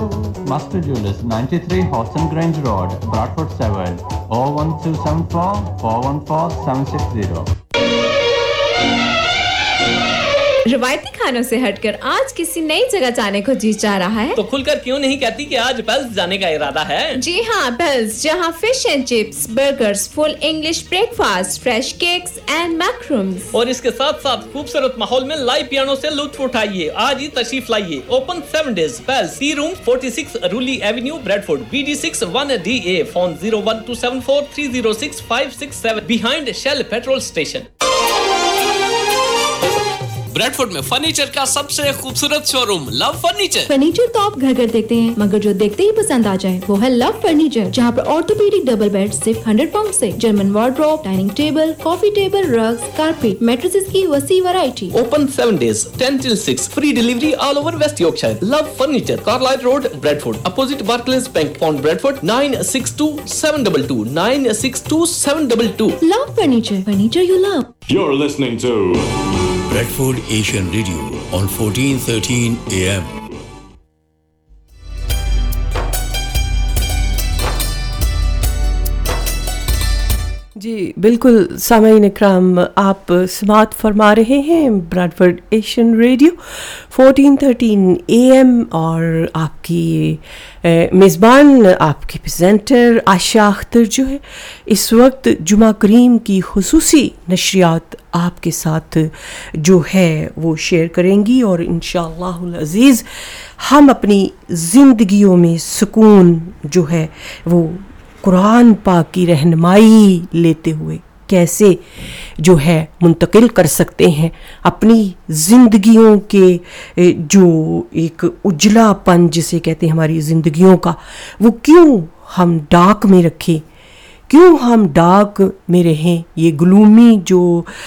Master Jewelers, 93 Horton Grange Road, Bradford 7, 01274 414 760. روایتی کھانوں سے ہٹ کر آج کسی نئی جگہ جانے کو جی چاہ رہا ہے تو کھل کر کیوں نہیں کہتی کہ آج پیلس جانے کا ارادہ ہے؟ جی ہاں، پیلس، جہاں fish and chips, burgers, full English break fast, fresh cakes and میکرومز، اور اس کے ساتھ ساتھ خوبصورت ماحول میں لائیو پیانو سے لطف اٹھائیے. آج ہی تشریف لائیے. Open 7 days. پیلس، ٹی روم 46 رولی avenue, Bradford, BD6 1DA. Phone 01274 306 567 behind Shell petrol station. Bradford میں فرنیچر کا سب سے خوبصورت شو روم لو فرنیچر. فرنیچر تو آپ گھر گھر دیکھتے ہیں، مگر جو دیکھتے ہی پسند آ جائے وہ ہے لو فرنیچر، جہاں پر آرتھوپیڈک ڈبل بیڈ صرف 100 پاؤنڈ سے، جرمن وارڈروب، ڈائننگ ٹیبل، کافی ٹیبل، رگز، کارپیٹ، میٹریسز کی وسیع variety. Open 7 days 10 till 6. Free delivery all over West Yorkshire. Love Furniture, Carlisle Road, Bradford. Opposite Barclays Bank, Pond Bradford. 962722 962722. Love Furniture, furniture you love. You're listening to Bradford Asian Radio on 1413 AM. جی بالکل سامعین اکرام، آپ سماعت فرما رہے ہیں براڈفورڈ Asian radio 1413 AM، اور آپ کی میزبان، آپ کی پریزنٹر عائشہ اختر جو ہے اس وقت جمعہ کریم کی خصوصی نشریات آپ کے ساتھ جو ہے وہ شیئر کریں گی، اور انشاءاللہ العزیز ہم اپنی زندگیوں میں سکون جو ہے وہ قرآن پاک کی رہنمائی لیتے ہوئے کیسے جو ہے منتقل کر سکتے ہیں اپنی زندگیوں کے جو ایک اجلا پن جسے کہتے ہیں ہماری زندگیوں کا، وہ کیوں ہم ڈارک میں رکھیں، کیوں ہم ڈارک میں رہیں، یہ گلومی جو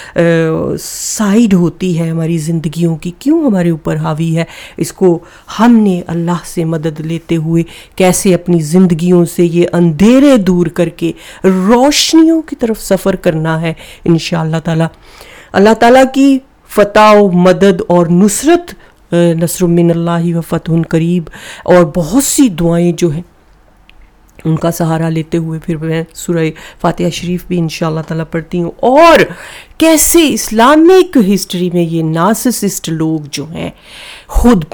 سائیڈ ہوتی ہے ہماری زندگیوں کی کیوں ہمارے اوپر حاوی ہے، اس کو ہم نے اللہ سے مدد لیتے ہوئے کیسے اپنی زندگیوں سے یہ اندھیرے دور کر کے روشنیوں کی طرف سفر کرنا ہے انشاءاللہ تعالی. اللہ تعالیٰ کی فتح و مدد اور نصرت، نصر من اللہ و فتح قریب، اور بہت سی دعائیں جو ہیں ان کا سہارا لیتے ہوئے پھر میں سورہ فاتحہ شریف بھی انشاءاللہ تعالیٰ پڑھتی ہوں، اور کیسے اسلامک ہسٹری میں یہ نارسسسٹ لوگ جو ہیں، خود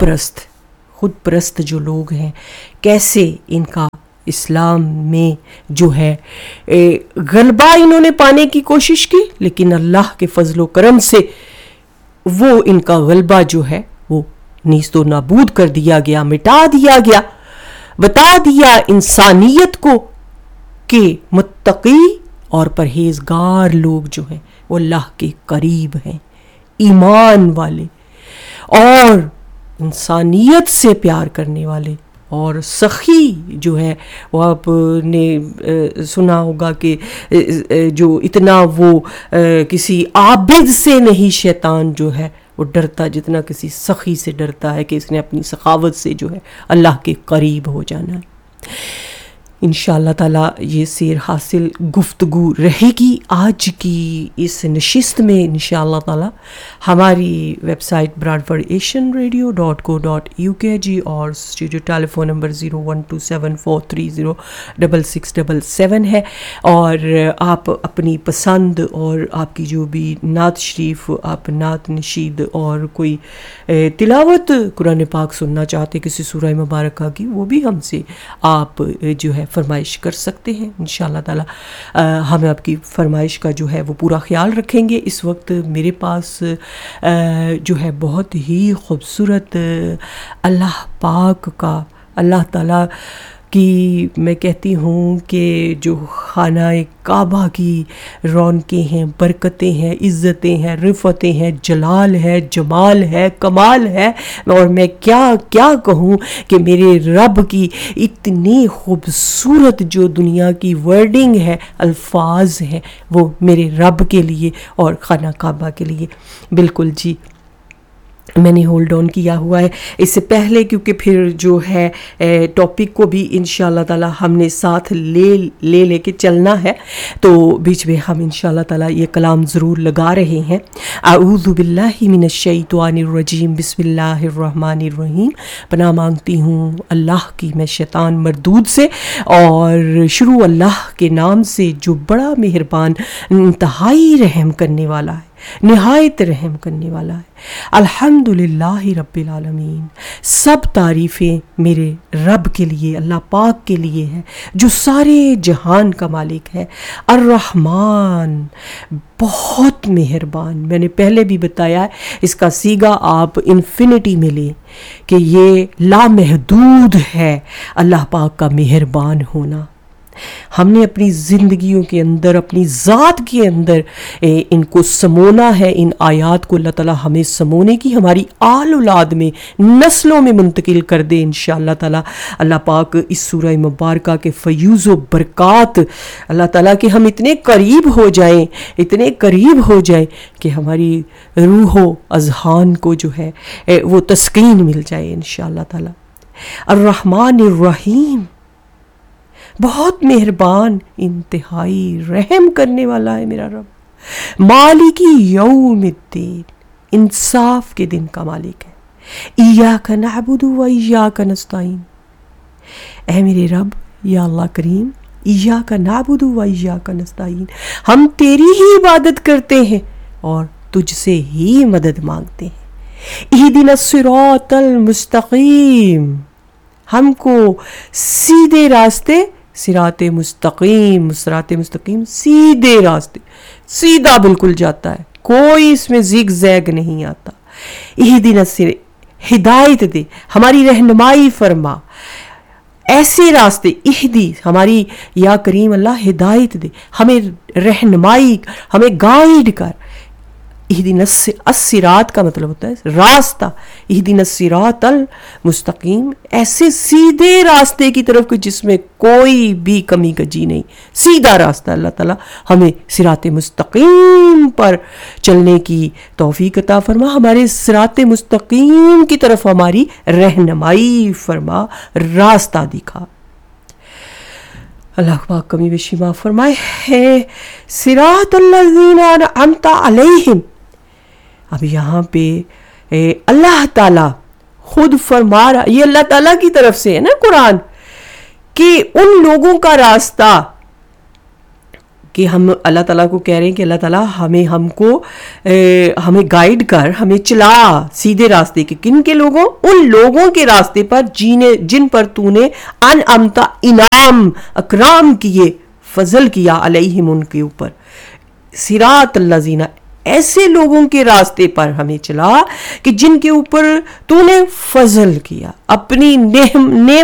پرست جو لوگ ہیں، کیسے ان کا اسلام میں جو ہے غلبہ انہوں نے پانے کی کوشش کی، لیکن اللہ کے فضل و کرم سے وہ ان کا غلبہ جو ہے وہ نیست و نابود کر دیا گیا، مٹا دیا گیا، بتا دیا انسانیت کو کہ متقی اور پرہیزگار لوگ جو ہیں وہ اللہ کے قریب ہیں، ایمان والے اور انسانیت سے پیار کرنے والے، اور سخی جو ہے وہ آپ نے سنا ہوگا کہ جو اتنا وہ کسی عابد سے نہیں شیطان جو ہے وہ ڈرتا جتنا کسی سخی سے ڈرتا ہے کہ اس نے اپنی سخاوت سے جو ہے اللہ کے قریب ہو جانا ہے. انشاءاللہ تعالیٰ یہ سیر حاصل گفتگو رہے گی آج کی اس نشست میں انشاءاللہ تعالیٰ. ہماری ویب سائٹ bradfordasianradio.co.uk جی، اور اسٹوڈیو ٹیلی فون نمبر 01274306677 ہے، اور آپ اپنی پسند اور آپ کی جو بھی نعت شریف، آپ نعت نشید اور کوئی تلاوت قرآن پاک سننا چاہتے کسی سورہ مبارکہ کی، وہ بھی ہم سے آپ جو ہے فرمائش کر سکتے ہیں انشاءاللہ تعالی. ہم آپ کی فرمائش کا جو ہے وہ پورا خیال رکھیں گے. اس وقت میرے پاس جو ہے بہت ہی خوبصورت اللہ پاک کا، اللہ تعالی کی میں کہتی ہوں کہ جو خانہ کعبہ کی رونقیں ہیں، برکتیں ہیں، عزتیں ہیں، رفتیں ہیں، جلال ہے، جمال ہے، کمال ہے، اور میں کیا کہوں کہ میرے رب کی اتنی خوبصورت جو دنیا کی ورڈنگ ہے، الفاظ ہیں، وہ میرے رب کے لیے اور خانہ کعبہ کے لیے. بالکل جی. میں نے ہولڈ آن کیا ہوا ہے اس سے پہلے، کیونکہ پھر جو ہے ٹاپک کو بھی انشاءاللہ تعالی ہم نے ساتھ لے کے چلنا ہے، تو بیچ میں ہم انشاءاللہ تعالی یہ کلام ضرور لگا رہے ہیں۔ اعوذ باللہ من الشیطان الرجیم، بسم اللہ الرحمن الرحیم، پناہ مانگتی ہوں اللہ کی میں شیطان مردود سے، اور شروع اللہ کے نام سے جو بڑا مہربان انتہائی رحم کرنے والا ہے، نہایت رحم کرنے والا ہے۔ الحمدللہ رب العالمین، سب تعریفیں میرے رب کے لیے، اللہ پاک کے لیے ہے جو سارے جہان کا مالک ہے۔ الرحمن، بہت مہربان۔ میں نے پہلے بھی بتایا ہے اس کا سیگا آپ انفینٹی میں لیں کہ یہ لامحدود ہے اللہ پاک کا مہربان ہونا۔ ہم نے اپنی زندگیوں کے اندر، اپنی ذات کے اندر ان کو سمونا ہے، ان آیات کو اللہ تعالیٰ ہمیں سمونے کی، ہماری آل اولاد میں، نسلوں میں منتقل کر دے انشاءاللہ تعالیٰ۔ اللہ پاک اس سورہ مبارکہ کے فیوز و برکات اللہ تعالیٰ کہ ہم اتنے قریب ہو جائیں، اتنے قریب ہو جائیں کہ ہماری روح و اذہان کو جو ہے وہ تسکین مل جائے انشاءاللہ تعالیٰ۔ الرحمن الرحیم، بہت مہربان، انتہائی رحم کرنے والا ہے میرا رب۔ مالک یوم الدین، انصاف کے دن کا مالک ہے۔ ایاک نعبد و ایاک نستعین، اے میرے رب یا اللہ کریم، ایاک نعبد و ایاک نستعین، ہم تیری ہی عبادت کرتے ہیں اور تجھ سے ہی مدد مانگتے ہیں۔ اہدنا الصراط المستقیم، ہم کو سیدھے راستے، صراط مستقیم، صراط مستقیم سیدھے راستے، سیدھا بالکل جاتا ہے، کوئی اس میں زیگ زیگ نہیں آتا۔ اہدنا الصراط، ہدایت دے، ہماری رہنمائی فرما ایسے راستے، اہدی ہماری یا کریم اللہ ہدایت دے، ہمیں رہنمائی، ہمیں گائیڈ کر۔ اہدنا الصراط کا مطلب ہوتا ہے راستہ، اہدنا الصراط المستقیم، ایسے سیدھے راستے کی طرف کہ جس میں کوئی بھی کمی کجی نہیں، سیدھا راستہ۔ اللہ تعالیٰ ہمیں صراط مستقیم پر چلنے کی توفیق عطا فرما، ہمارے صراط مستقیم کی طرف ہماری رہنمائی فرما، راستہ دکھا۔ اللہ پاک کمی بیشی معاف فرمائے۔ ہے صراط الذین انعمت علیہم، اب یہاں پہ اللہ تعالیٰ خود فرما رہا، یہ اللہ تعالیٰ کی طرف سے ہے نا قرآن، کہ ان لوگوں کا راستہ، کہ ہم اللہ تعالیٰ کو کہہ رہے ہیں کہ اللہ تعالیٰ ہمیں گائیڈ کر، ہمیں چلا سیدھے راستے کے۔ کن کے لوگوں؟ ان لوگوں کے راستے پر جن پر تو نے انعمت، انعام، اکرام کیے، فضل کیا، علیہم ان کے اوپر۔ صراط الذین، ایسے لوگوں کے راستے پر ہمیں چلا کہ جن کے اوپر تو نے فضل کیا، اپنی نعمت